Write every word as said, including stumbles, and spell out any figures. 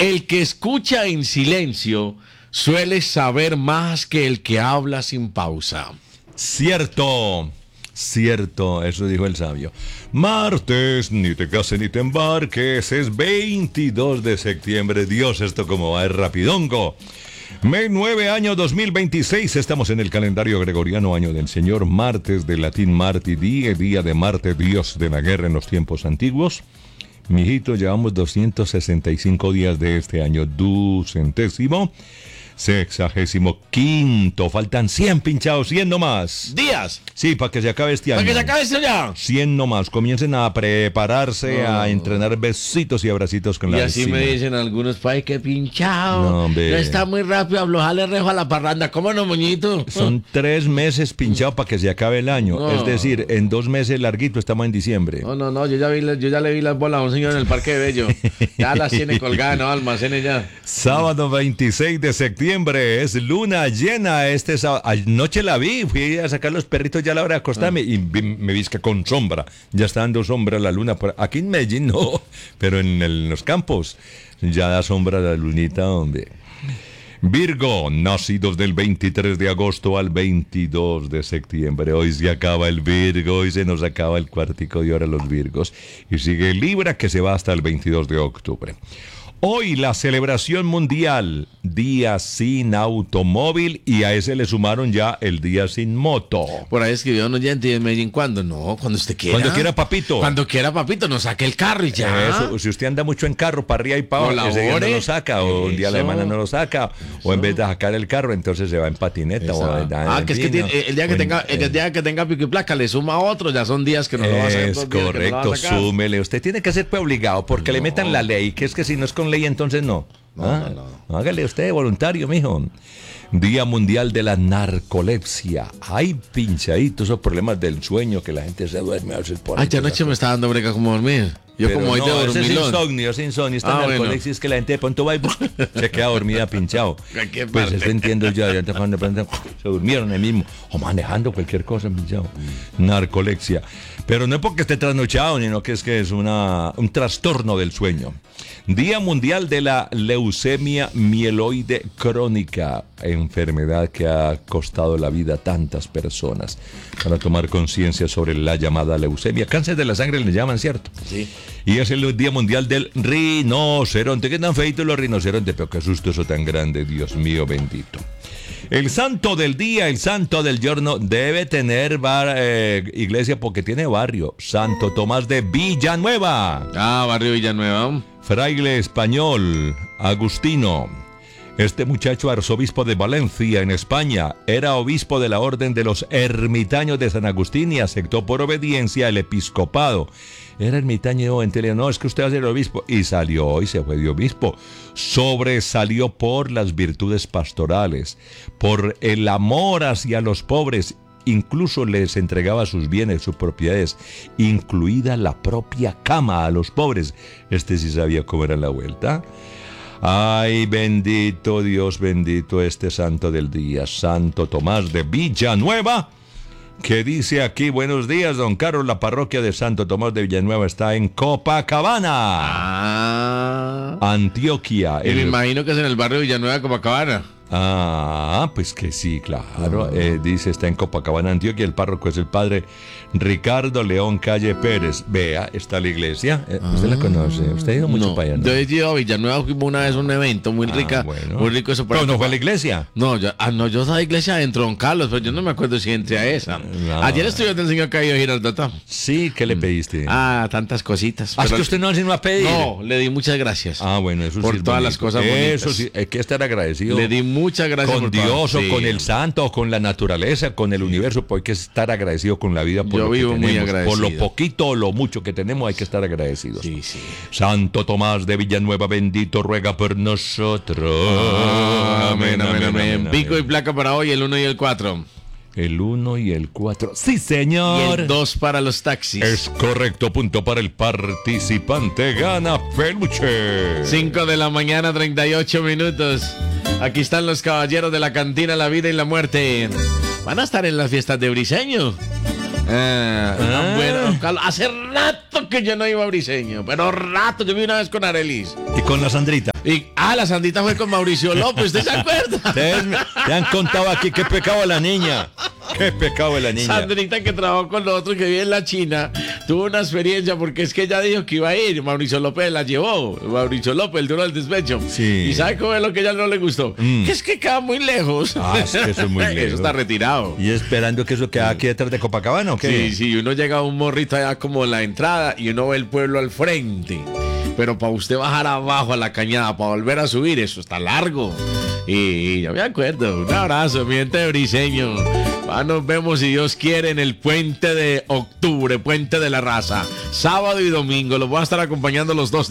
El que escucha en silencio suele saber más que el que habla sin pausa. Cierto, cierto, eso dijo el sabio. Martes, ni te cases ni te embarques, es veintidós de septiembre. Dios, esto como va, es rapidongo. Mes nueve, año dos mil veintiséis, estamos en el calendario gregoriano, año del Señor, martes del latín Marti die, día de Marte, dios de la guerra en los tiempos antiguos. Mijito, llevamos doscientos sesenta y cinco días de este año ducentésimo, sexagésimo quinto, faltan cien pinchados, cien nomás. ¿Días? Sí, para que se acabe este año. ¿Para que se acabe esto ya? cien nomás, comiencen a prepararse, no. a entrenar besitos y abracitos con y la así vecina. me dicen algunos, pai, que pinchado. No, hombre. No está muy rápido, aflojale rejo a la parranda. ¿Cómo no, moñito? Son tres meses pinchado para que se acabe el año. No. Es decir, en dos meses larguito estamos en diciembre. No, no, no, yo ya, vi, yo ya le vi las bolas a un señor en el Parque de Bello. Ya las tiene colgadas, no almacene ya. Sábado veintiséis de septiembre, es luna llena. Este sábado, anoche la vi, fui a sacar los perritos ya a la hora de acostarme ah. y vi, me vi que con sombra. Ya está dando sombra la luna. Por, aquí en Medellín no, pero en, el, en los campos ya da sombra la lunita, hombre. Virgo, nacidos del veintitrés de agosto al veintidós de septiembre. Hoy se acaba el Virgo, hoy se nos acaba el cuartico de hora los Virgos. Y sigue Libra, que se va hasta el veintidós de octubre. Hoy la celebración mundial, Día Sin Automóvil, y a ese le sumaron ya el Día Sin Moto. Por ahí escribió un oyente en Medellín, ¿cuándo? No, cuando usted quiera. Cuando quiera, papito. Cuando quiera, papito, nos saque el carro y ya. Eso, si usted anda mucho en carro, para arriba y para abajo, ese día no lo saca, o un día a la semana no lo saca, eso. O en vez de sacar el carro, entonces se va en patineta. O en, ah, en que es que tiene, el día que tenga, el, el día que tenga pico y placa le suma otro, ya son días que no lo va a hacer. Es correcto, no súmele. Usted tiene que ser obligado, porque no. le metan la ley, que es que si no es con ley, entonces no. No, ah, no, no. Hágale usted voluntario, mijo. Día Mundial de la Narcolepsia. Hay pinchaditos, esos problemas del sueño que la gente se duerme a veces por Ay, ya anoche me está dando brega como dormir. Yo pero como hoy no, de dormilón. Ese es insomnio, es insomnio. Esta ah, narcolepsia bueno. es que la gente de pronto va y se queda dormida pinchado. Pues eso entiendo yo. Ya de pronto se durmieron ahí mismo. O manejando cualquier cosa pinchado. Mm. Narcolepsia. Pero no es porque esté trasnochado, sino que es que es una, un trastorno del sueño. Día Mundial de la Leucemia Mieloide Crónica, enfermedad que ha costado la vida a tantas personas. Para tomar conciencia sobre la llamada leucemia. Cáncer de la sangre le llaman, ¿cierto? Sí. Y es el Día Mundial del Rinoceronte. ¿Qué tan feitos los rinocerontes? Pero qué susto eso tan grande, Dios mío bendito. El santo del día, el santo del giorno, debe tener bar, eh, iglesia porque tiene barrio. Santo Tomás de Villanueva. Ah, barrio Villanueva. Fraile español, Agustino. Este muchacho, arzobispo de Valencia, en España, era obispo de la Orden de los Ermitaños de San Agustín y aceptó por obediencia el episcopado. Era ermitaño, entonces, no, es que usted va a ser obispo. Y salió y se fue de obispo. Sobresalió por las virtudes pastorales, por el amor hacia los pobres. Incluso les entregaba sus bienes, sus propiedades, incluida la propia cama a los pobres. Este sí sabía cómo era la vuelta. Ay, bendito Dios, bendito este santo del día, Santo Tomás de Villanueva, que dice aquí: buenos días, don Carlos, la parroquia de Santo Tomás de Villanueva está en Copacabana, ah. Antioquia. Y el... me imagino que es en el barrio Villanueva de Copacabana. Ah, pues que sí, claro. Eh, dice, está en Copacabana, Antioquia. El párroco es el padre Ricardo León Calle Pérez. Vea, está la iglesia. Eh, ¿Usted ah, la conoce? ¿Usted ha ido mucho no, para allá? ¿No? Yo he ido a Villanueva una vez a un evento muy ah, rica. Bueno. Muy rico eso. ¿No, no fue a la iglesia? No, yo, ah, no, yo estaba a la iglesia dentro, don Carlos, pero yo no me acuerdo si entré a esa. No. Ayer estuve del señor Caído Giraldota. Sí, ¿qué le pediste? Ah, tantas cositas. ¿Ah, es que usted no hace no a pedir? No, le di muchas gracias. Ah, bueno, eso por sí. Por todas bonito. las cosas bonitas. Eso sí, hay que estar agradecido. Le di muchas gracias. Con por Dios, o sí. con el santo, o con la naturaleza, con el universo, pues hay que estar agradecido con la vida por Yo lo que vivo tenemos. Muy agradecido. Por lo poquito o lo mucho que tenemos hay que estar agradecidos. Sí, sí. Santo Tomás de Villanueva, bendito, ruega por nosotros. Ah, amén, amén, amén, amén. Pico y placa para hoy, el uno y el cuatro. El uno y el cuatro. Sí, señor. Y el dos para los taxis. Es correcto, punto para el participante. Gana peluche. cinco de la mañana, treinta y ocho minutos. Aquí están los caballeros de la cantina La Vida y la Muerte. Van a estar en las fiestas de Briseño. Ah, Ah. bueno, Carlos, hace rato que yo no iba a Briseño, pero rato, yo vi una vez con Arelis. Y con la Sandrita. Y, ah, la Sandita fue con Mauricio López, ¿usted se acuerda? Ustedes me- te han contado aquí qué pecado de la niña. Qué pecado de la niña. Sandrita, que trabajó con nosotros, que vive en la China, tuvo una experiencia porque es que ella dijo que iba a ir. Mauricio López la llevó. Mauricio López, el duro del despecho. Sí. ¿Y sabe cómo es lo que a ella no le gustó? Mm. Que es que queda muy lejos. Ah, es que eso es muy Eso lejos. está retirado. ¿Y esperando que eso quede aquí detrás de Copacabana o qué? Sí, sí, uno llega a un morrito allá como en la entrada y uno ve el pueblo al frente. Pero para usted bajar abajo a la cañada, para volver a subir, eso está largo. Y, y ya me acuerdo. Un abrazo, mi gente de Briseño. Ah, nos vemos, si Dios quiere, en el puente de octubre, puente de la raza. Sábado y domingo. Los voy a estar acompañando los dos días.